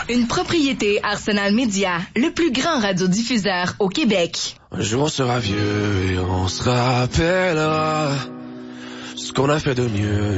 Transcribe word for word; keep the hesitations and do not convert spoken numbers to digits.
Une propriété Arsenal Média, le plus grand radiodiffuseur au Québec. Un jour on sera vieux et on se rappellera ce qu'on a fait de mieux.